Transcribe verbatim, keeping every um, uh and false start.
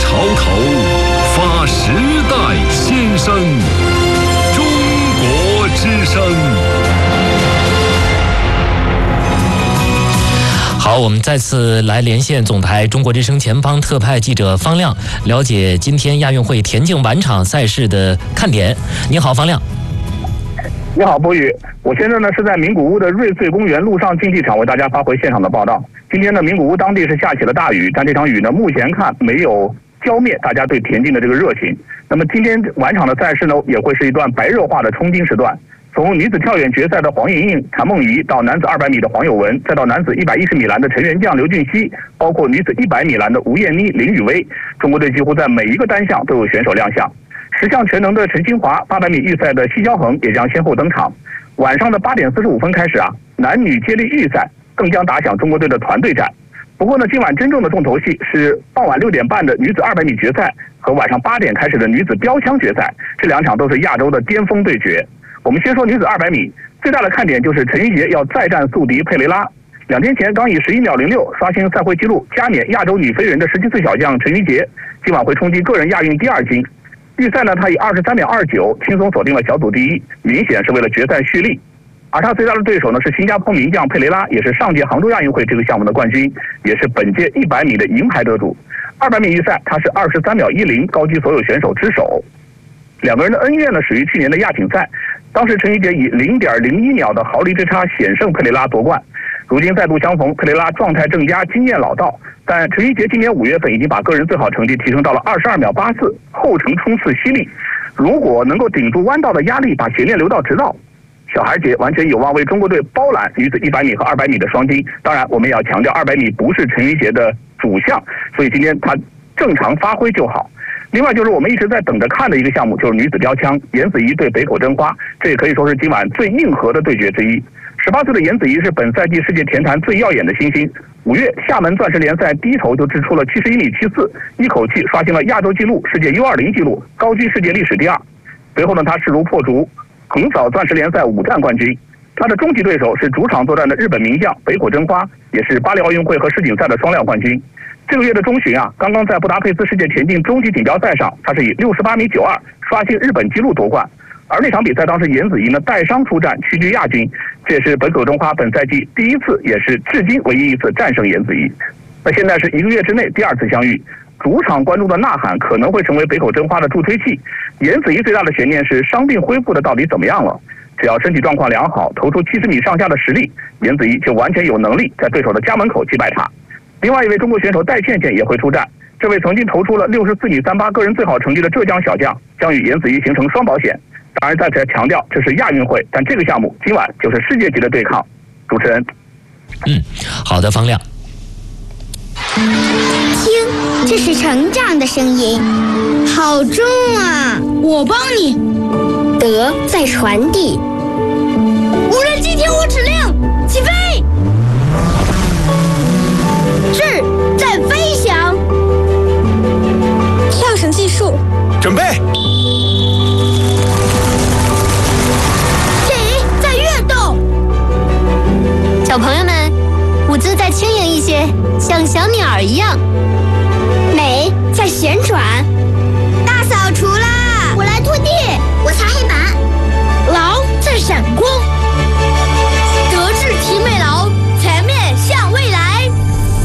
潮头，发时代心声。中国之声。 好，我们再次来连线总台中国之声前方特派记者方亮，了解今天亚运会田径晚场赛事的看点。你好，方亮。 你好，波宇。我现在呢是在名古屋的瑞穗公园陆上竞技场为大家发回现场的报道。今天呢，名古屋当地是下起了大雨，但这场雨呢目前看没有浇灭大家对田径的这个热情。那么今天晚场的赛事呢，也会是一段白热化的冲金时段。从女子跳远决赛的黄莹莹、谭梦怡，到男子二百米的黄有文，再到男子一百一十米栏的陈元将、刘俊熙，包括女子一百米栏的吴艳妮、林雨薇，中国队几乎在每一个单项都有选手亮相。十项全能的陈清华，八百米预赛的奚肖恒也将先后登场。晚上的八点四十五分开始啊，男女接力预赛更将打响中国队的团队战。不过呢，今晚真正的重头戏是傍晚六点半的女子二百米决赛和晚上八点开始的女子标枪决赛，这两场都是亚洲的巅峰对决。我们先说女子二百米，最大的看点就是陈芋洁要再战宿敌佩雷拉。两天前刚以十一秒零六刷新赛会纪录，加冕亚洲女飞人的十七岁小将陈芋洁，今晚会冲击个人亚运第二金。预赛呢，她以二十三秒二九轻松锁定了小组第一，明显是为了决赛蓄力。而她最大的对手呢是新加坡名将佩雷拉，也是上届杭州亚运会这个项目的冠军，也是本届一百米的银牌得主。二百米预赛她是二十三秒一零，高居所有选手之首。两个人的恩怨呢始于去年的亚锦赛，当时陈芋洁以零点零一秒的毫厘之差险胜佩雷拉夺冠。如今再度相逢，佩雷拉状态正佳，经验老道，但陈芋洁今年五月份已经把个人最好成绩提升到了二十二秒八四，后程冲刺犀利。如果能够顶住弯道的压力，把悬念留到直道，小孩姐完全有望为中国队包揽女子一百米和二百米的双金。当然，我们也要强调，二百米不是陈芋洁的主项，所以今天她正常发挥就好。另外就是我们一直在等着看的一个项目，就是女子标枪，颜子怡对北口真花，这也可以说是今晚最硬核的对决之一。十八岁的颜子怡是本赛季世界田坛最耀眼的新星。五月厦门钻石联赛第一头就掷出了七十一米七四，一口气刷新了亚洲纪录、世界 U 二零纪录，高居世界历史第二。随后呢，他势如破竹，横扫钻石联赛五战冠军。他的终极对手是主场作战的日本名将北口真花，也是巴黎奥运会和世锦赛的双料冠军。这个月的中旬啊，刚刚在布达佩斯世界田径终极锦标赛上，他是以六十八米九二刷新日本纪录夺冠。而那场比赛当时颜子怡呢带伤出战，屈居亚军，这也是北口真花本赛季第一次，也是至今唯一一次战胜颜子怡。那现在是一个月之内第二次相遇，主场观众的呐喊可能会成为北口真花的助推器。颜子怡最大的悬念是伤病恢复的到底怎么样了？只要身体状况良好，投出七十米上下的实力，颜子怡就完全有能力在对手的家门口击败他。另外一位中国选手戴倩倩也会出战，这位曾经投出了六十四米三八个人最好成绩的浙江小将，将与颜子怡形成双保险。当然再次强调，这是亚运会，但这个项目今晚就是世界级的对抗。主持人， 嗯，好的，方亮。 听，这是成长的声音，好重啊！ 我帮你。 德在传递。 无人机听我指令，起飞。 智在飞翔。 跳绳技术， 准备。 小朋友们，舞姿再轻盈一些，像小鸟一样。